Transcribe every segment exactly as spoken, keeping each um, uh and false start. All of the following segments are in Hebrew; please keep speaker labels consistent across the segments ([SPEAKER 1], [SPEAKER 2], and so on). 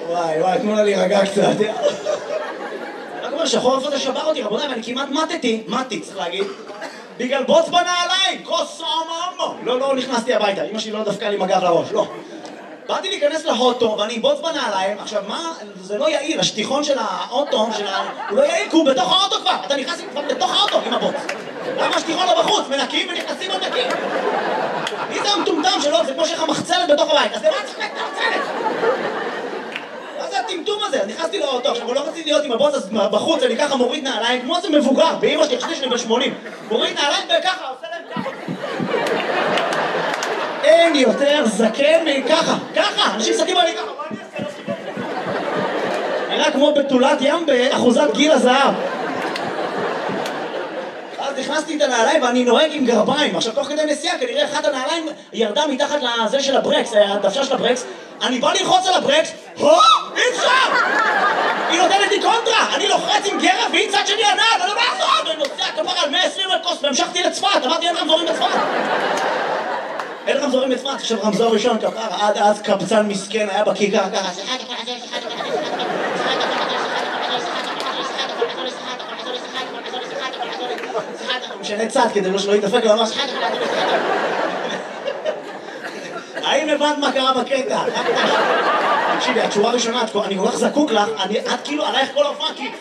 [SPEAKER 1] וואי, וואי, תנו לה להירגע קצת. רק אומר שהחורף הזה שבר אותי, רבותיי, ואני כמעט מתתי, מתי, צריך להגיד, בגלל בוץ בנעליים, כוס עממו. לא, לא נכנסתי הביתה, אמא שלי לא דפקה לי מגב לראש, לא. באתי להיכנס לאוטו, ואני עם בוץ בנעליים, עכשיו מה, זה לא יעיל, השטיחון של האוטו, של ה... הוא לא יעיל, כי הוא בתוך האוטו כבר, אתה נכנס כבר בתוך האוטו עם הבוץ. למה השטיחון לא בחוץ? מנקים ונכנסים עוד נקים. מי זה המטומטם שלו? זה כמו שיש לך מחצלת בתוך הבית, אז למה צריך את המחצלת? מה זה הטמטום הזה? נכנסתי לאוטו, עכשיו הוא לא רציתי להיות עם הבוץ, אז בחוץ אני ככה מוריד נעליים, כמו איזה מבוגר, באמא שלי, חשבתי שאני בן שמונים. מוריד נעליים וככה, עושה להם ככה. אין יותר זקן מככה, ככה, אנשים מסתכלים עלי ככה, מה אני אעשה? נראה כמו בתולת ים באחוזת גיל הזהב. אז נכנסתי את הנעליים ואני נוהג עם גרביים. עכשיו תוך כדי נסיעה כנראה אחת הנעליים ירדה מתחת לזה של הברקס, הדוושה של הברקס. אני בא ללחוץ על הברקס, הו! אי אפשר! היא נותנת לי קונטרה! אני לוחץ עם גרב והיא צד שני הנעל, אני לא מעזור! ואני נוסע כפר על מאה ועשרים לקוס והמשכתי לצפת, אמרתי אין רמזורים בצפת! אין רמזורים בצפת, עכשיו רמזור ראשון כפר, עד אז קבצן מסכן היה בכיכר ככה משנה צד כדי שלא יתדפק לו ממש. האם הבנת מה קרה בקטע? תקשיבי, התשורה הראשונה, אני כל כך זקוק לך, את כאילו עלייך כל ההופעה כי...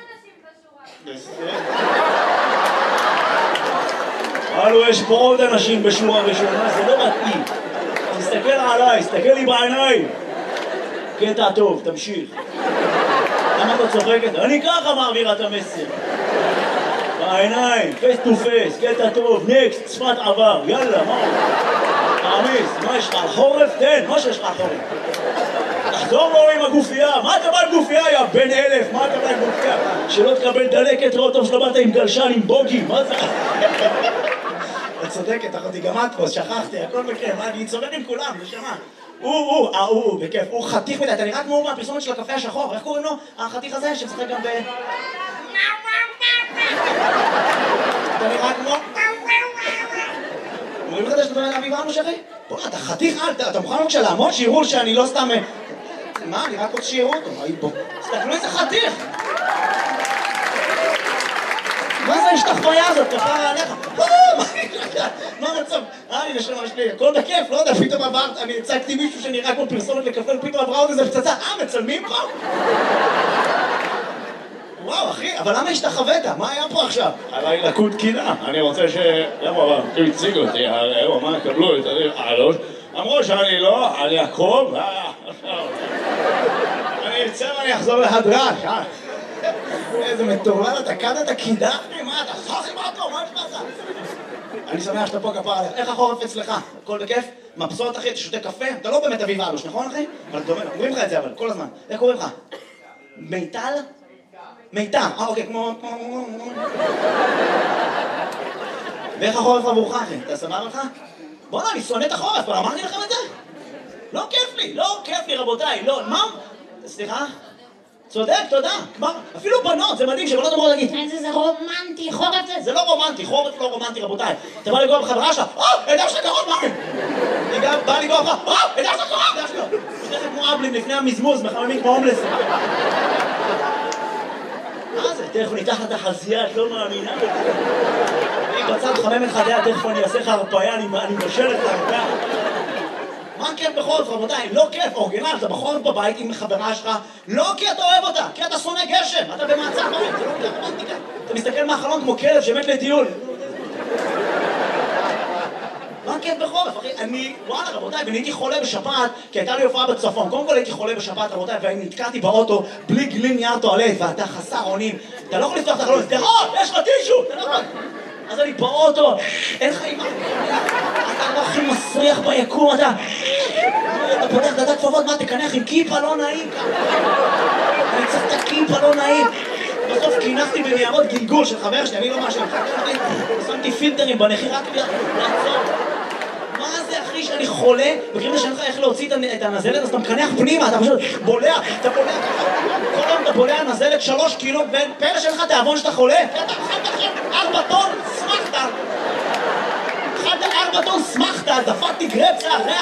[SPEAKER 1] הלו, יש פה עוד אנשים בשורה ראשונה, זה לא מתאים. תסתכל עליי, תסתכל לי בעיניים. קטע טוב, תמשיך. למה אתה צוחקת? אני ככה מעביר את המסר. בעיניים, פייס טו פייס, קטע טוב, נקסט, צפת עבר, יאללה, מה? תעמיס, מה יש לך? חורף? תן, מה שיש לך חורף? תחזור לו עם הגופייה, מה אתה בא עם גופייה, יא בן אלף? מה אתה בא עם גופייה? שלא תקבל דלקת ראות טוב שלא באת עם גלשן, עם בוגי, מה זה? את צודקת, אחותי, גם את פה, שכחתי, הכל בכיף, אני צודק עם כולם, נשמה. הוא, הוא, הוא, הוא, בכיף, הוא חתיך מדי, אתה נראה כמו מהפרסומת של הקפה השחור, איך קוראים לו? החתיך הזה שמשחק גם ב... אתה נראה כמו... אומרים לך שאתה בן אביב אנו שרי? בוא, אתה חתיך, אתה מוכן בבקשה לעמוד שיראו שאני לא סתם... מה, אני רק רוצה שיראו אותו, בוא. תסתכלו איזה חתיך! מה זה השתחוויה הזאת? כפרה עליך? מה המצב? אה, הנה שם שלי, הכל בכיף, לא יודע, פתאום עברת, אני הצגתי מישהו שנראה כמו פרסומת לקפה, פתאום עברה עוד איזה פצצה, אה, מצלמים פה? וואו, אחי, אבל למה השתחווית? מה היה פה עכשיו?
[SPEAKER 2] עליי לקוד קינה, אני רוצה ש... למה, אבל, הוא הציג אותי, הוא אמר, קבלו את העלות, אמרו שאני לא, על יעקב,
[SPEAKER 1] אני אצא ואני אחזור להדרש, אה? איזה מטורלל, אתה קדת קידה? מה, אתה סחי מה אותו? מה יש לך? אני שמח שאתה פה כפר עליך. איך החורף אצלך? הכל בכיף? מבסוט אחי, אתה שותה קפה? אתה לא באמת אביב אלוש, נכון אחי? אבל אתה אומר, אומרים לך את זה אבל, כל הזמן. איך קוראים לך? מיטל? מיטל, אה אוקיי, כמו... ואיך החורף עבורך אחי? אתה סבבה לך? בוא'נה, אני שונא את החורף, אבל אמרתי לכם את זה? לא כיף לי, לא כיף לי רבותיי, לא, מה? סליחה? צודק, תודה, כבר, אפילו בנות, זה מדהים שבנות אמרו להגיד איזה זה רומנטי, חורף זה, זה לא רומנטי, חורף לא רומנטי רבותיי. אתה בא לגוע בחברה שלך, אה, ידע שלך קרוב, מה? אני גם בא לגוע בך, אה, ידע שלך קרוב, ידע שלך. זה כמו אבלים לפני המזמוז, מחממים כמו הומלס. מה זה? תכף ניתח את החזייה, את לא מאמינה בזה. אני בצד חמם את חדיה, תכף אני אעשה לך הרפאיה, אני מבשל את הרפאיה. מה כיף בחורף רבותיי? לא כיף, אורגינל, אתה בחורף בבית עם חברה שלך, לא כי אתה אוהב אותה, כי אתה שונא גשם, אתה במעצר בית, זה לא רומנטיקה. אתה מסתכל מהחלון כמו כלב שמת לטיול. מה כיף בחורף, אחי? אני, וואלה רבותיי, ואני הייתי חולה בשפעת, כי הייתה לי הופעה בצפון. קודם כל הייתי חולה בשפעת רבותיי, ואני נתקעתי באוטו בלי גלין נייר טואלט, ואתה חסר אונים. אתה לא יכול לפתוח את החלון, תראות, יש לך טישו, אתה לא יכול. אז אני באוטו, אין לך אימא, אתה לא הכי מסריח ביקום, אתה... אתה פותח דעת כפפות, מה תקנח עם כיפה לא נעים ככה? אני צריך את הכיפה לא נעים. בסוף קינחתי בניירות גלגול של חבר שלי, אני לא משהו, שמתי פילטרים בנחי רק לעצור. מה זה אחי שאני חולה, בקריב שאין לך איך להוציא את הנזלת, אז אתה מקנח פנימה, אתה פשוט בולע, אתה בולע ככה, כל היום אתה בולע נזלת שלוש קילו, ופלא שאין לך תיאבון שאתה חולה, אתה אכלת לכם ארבע טון, סמכת, אכלת ארבע טון סמכת, דפקתי גרפסה,